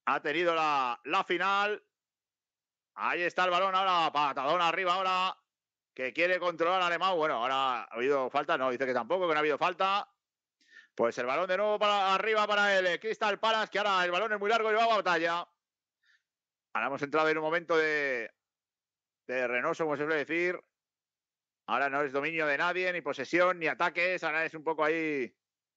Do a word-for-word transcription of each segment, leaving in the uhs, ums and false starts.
ha tenido la, la final. Ahí está el balón ahora, patadón arriba ahora, que quiere controlar al alemán. Bueno, ahora ha habido falta, no, dice que tampoco, que no ha habido falta. Pues el balón de nuevo para arriba para el Crystal Palace, que ahora el balón es muy largo y va a batalla. Ahora hemos entrado en un momento de, de renoso, como se suele decir. Ahora no es dominio de nadie, ni posesión, ni ataques. Ahora es un poco ahí,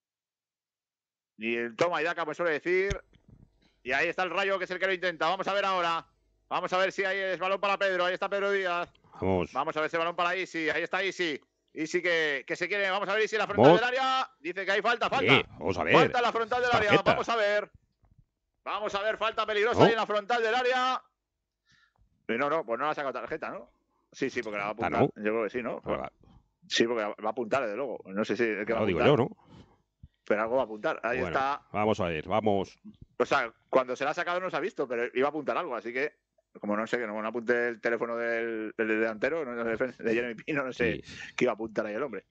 ni el toma y daca, como suele decir. Y ahí está el Rayo, que es el que lo intenta. Vamos a ver ahora. Vamos a ver si hay el balón para Pedro. Ahí está Pedro Díaz. Vamos. Vamos a ver ese balón para Isi. Ahí está Isi. Isi que, que se quiere. Vamos a ver Isi en la frontal Vos. del área. Dice que hay falta, falta. Eh, vamos a ver. Falta en la frontal del área. Tarjeta. Vamos a ver. Vamos a ver, falta peligrosa ¿No? ahí en la frontal del área. Y no, no, pues no la ha sacado tarjeta, ¿no? Sí, sí, porque la va a apuntar. ¿no? Yo creo que sí, ¿no? Ahora, Sí, porque va a apuntar, desde luego. No sé si el que va a lo digo apuntar, yo, ¿no? pero algo va a apuntar. Ahí Bueno, está. vamos a ver, vamos. O sea, cuando se la ha sacado no se ha visto, pero iba a apuntar algo, así que, como no sé, que no, no apunte el teléfono del, del delantero, no, de, de Jeremy Pino, no sé Sí. qué iba a apuntar ahí el hombre.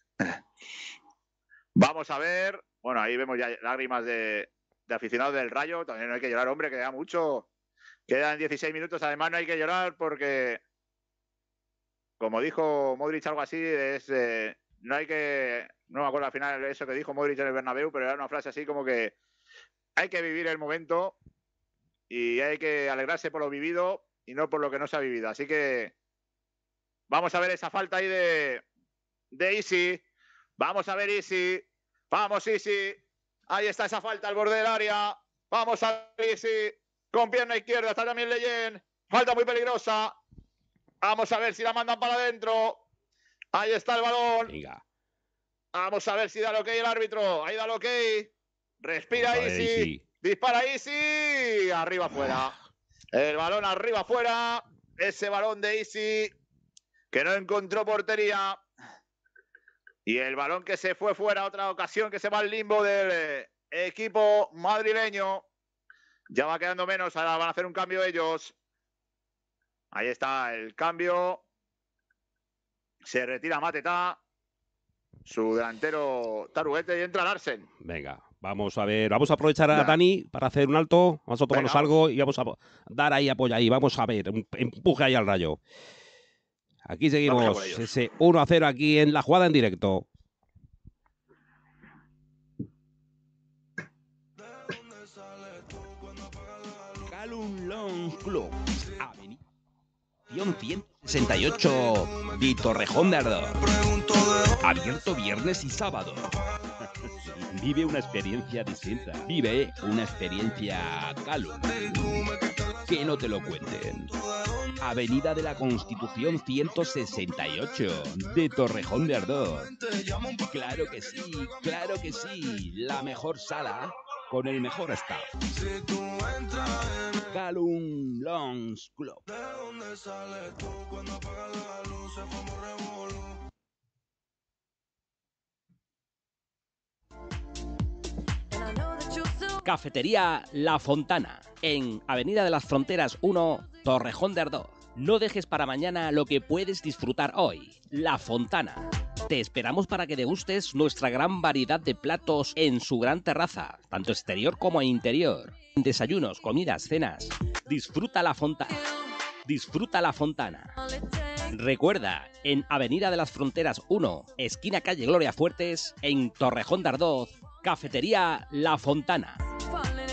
Vamos a ver. Bueno, ahí vemos ya lágrimas de, de aficionados del Rayo. También no hay que llorar, hombre, queda mucho. Quedan dieciséis minutos, además no hay que llorar porque, como dijo Modric, algo así, es eh, no hay que, no me acuerdo al final eso que dijo Modric en el Bernabéu, pero era una frase así como que hay que vivir el momento y hay que alegrarse por lo vivido y no por lo que no se ha vivido. Así que vamos a ver esa falta ahí de, de Isi. Vamos a ver Isi. Vamos Isi. Ahí está esa falta al borde del área. Vamos a ver Isi. Con pierna izquierda está también Leyen. Falta muy peligrosa. Vamos a ver si la mandan para adentro. Ahí está el balón. Venga. Vamos a ver si da lo que hay el árbitro. Ahí da lo que hay. Respira Vamos a ver, Isi. Isi. Dispara Isi. Arriba afuera. El balón arriba afuera. Ese balón de Isi que no encontró portería. Y el balón que se fue fuera. Otra ocasión que se va al limbo del equipo madrileño. Ya va quedando menos. Ahora van a hacer un cambio ellos. Ahí está el cambio. Se retira Mateta. Su delantero Taruete y entra Larsen. Venga, vamos a ver. Vamos a aprovechar a Ya. Dani para hacer un alto. Vamos a tomarnos Venga, algo y vamos a dar ahí apoyo ahí. Vamos a ver. un Empuje ahí al Rayo. Aquí Vamos a seguimos. por ellos. Ese uno a cero aquí en la jugada en directo. Calum Long Club, Avenida ciento sesenta y ocho, de Torrejón de Ardoz. Abierto viernes y sábado. Vive una experiencia distinta. Vive una experiencia Calum. Que no te lo cuenten. Avenida de la Constitución ciento sesenta y ocho, de Torrejón de Ardoz. Claro que sí, claro que sí. La mejor sala con el mejor staff. Calum Lounge Club. Cafetería La Fontana, en Avenida de las Fronteras uno, Torrejón de Ardoz. No dejes para mañana lo que puedes disfrutar hoy. La Fontana. Te esperamos para que degustes nuestra gran variedad de platos en su gran terraza, tanto exterior como interior. Desayunos, comidas, cenas. Disfruta La Fontana. Disfruta La Fontana. Recuerda, en Avenida de las Fronteras uno, esquina calle Gloria Fuertes, en Torrejón de Ardoz, Cafetería La Fontana.